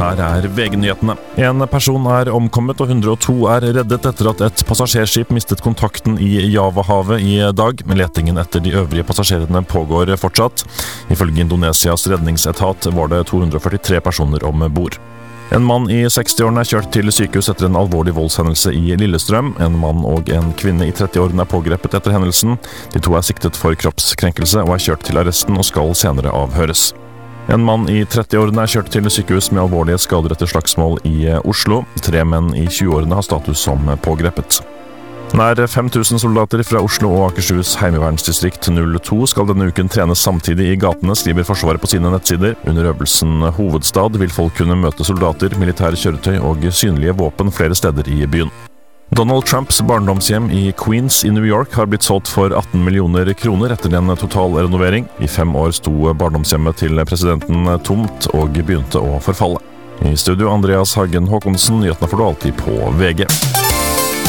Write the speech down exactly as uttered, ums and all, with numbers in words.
Her er V G-nyhetene. En person er omkommet og hundre og to er reddet etter at et passasjerskip mistet kontakten i Javahavet i dag, men letingen etter de øvrige passasjerene pågår fortsatt. Ifølge Indonesias redningsetat var det to hundre og førtitre personer om bord. En mann i sekstiårene er kjørt til sykehus etter en alvorlig voldshendelse i Lillestrøm. En mann og en kvinne i trettiårene er pågrepet etter hendelsen. De to er siktet for kroppskrenkelse og er kjørt til arresten og skal senere avhøres. En mann i trettiårene er kjørt til sykehus med alvorlige skader etter slagsmål i Oslo. Tre menn i tjueårene har status som pågrepet. Nær fem tusen soldater fra Oslo og Akershus heimevernsdistrikt null to skal denne uken trenes samtidig i gatene, skriver Forsvaret på sine nettsider. Under øvelsen Hovedstad vil folk kunne møte soldater, militære kjøretøy og synlige våpen flere steder i byen. Donald Trumps barndomshjem i Queens i New York har blitt solgt for atten millioner kroner etter en total renovering. I fem år sto barndomshjemmet til presidenten tomt og begynte å forfalle. I studio Andreas Hagen Håkonsen, nyhetene får du alltid på V G.